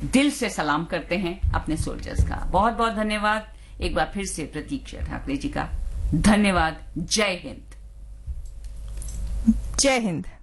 दिल से सलाम करते हैं अपने सोल्जर्स का। बहुत बहुत धन्यवाद एक बार फिर से प्रतीक्षा ठाकरे जी का। धन्यवाद। जय हिंद। जय हिंद।